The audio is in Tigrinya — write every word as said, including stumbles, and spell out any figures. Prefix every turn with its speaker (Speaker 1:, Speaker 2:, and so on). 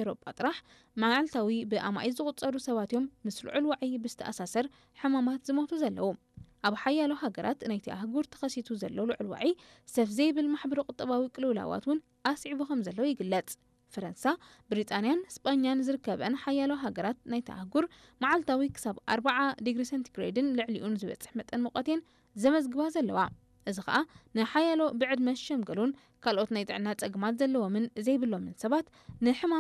Speaker 1: ኤውሮጳ ጥራሕ መዓልታዊ ብኣማይ ዝቑጸሩ ሰባትዮም ምስ ልዑል ወዓይ ብዝተኣሳሰር ሕማማት ዝሞቱ ዘለዉ ኣብ ሓያሎ ሃገራት ናይቲ ኣህጉር ተኸሲቱ ዘሎ ልዑል ወዓይ ሰፍ ዘይብል ማሕበረ ቁጠባዊ ቅልውላዋት እውን ኣስዒቡ ከም ዘሎ ይግለጽ ፈረንሳ ብሪጣንያን ስጳኛን ዝርከበን ሓያሎ ሃገራት ናይቲ ኣህጉር መዓልታዊ ክሳብ ኣርባዓ ዲግሪ ሴንቲግሬድን ልዕሊኡን ዝበጽሕ መጠን ሙቐትን ዘመዝግባ ዘለዋ እዚ ከዓ ንሓያሎ ብዕድመ ሸምገሉን ካልኦት ናይ ጥዕና ጸገማት ዘለዎምን ዘይብሎምን ሰባት ንሕማም